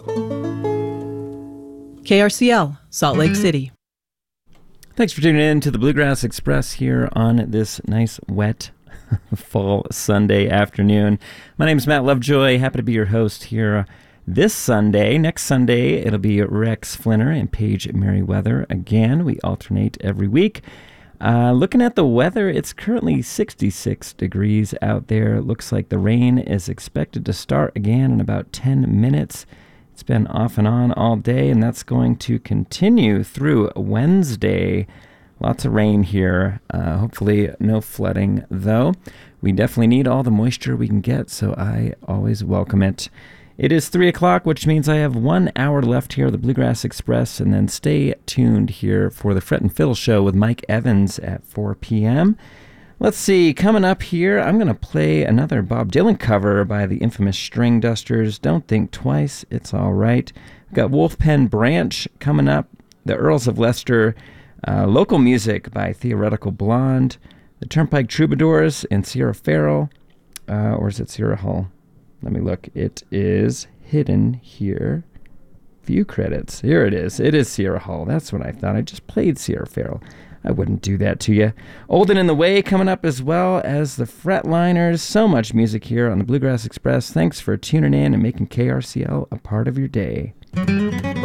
KRCL, Salt Lake City. Thanks for tuning in to the Bluegrass Express here on this nice, wet fall Sunday afternoon. My name is Matt Lovejoy. Happy to be your host here this Sunday. Next Sunday, it'll be Rex Flinner and Paige Merriweather. Again, we alternate every week. Looking at the weather, it's currently 66 degrees out there. Looks like the rain is expected to start again in about 10 minutes. It's been off and on all day, and that's going to continue through Wednesday. Lots of rain here. Hopefully no flooding, though. We definitely need all the moisture we can get, so I always welcome it. It is 3 o'clock, which means I have 1 hour left here of the Bluegrass Express, and then stay tuned here for the Fret and Fiddle Show with Mike Evans at 4 p.m. Let's see, coming up here, I'm going to play another Bob Dylan cover by the infamous String Dusters. Don't Think Twice, It's All Right. We've got Wolfpen Branch coming up, the Earls of Leicester, local music by Theoretical Blonde, the Turnpike Troubadours, and Sierra Farrell, or is it Sierra Hull? Let me look. It is hidden here. View credits. Here it is. It is Sierra Hull. That's what I thought. I just played Sierra Farrell. I wouldn't do that to you. Old and in the Way coming up, as well as the Fretliners. So much music here on the Bluegrass Express. Thanks for tuning in and making KRCL a part of your day.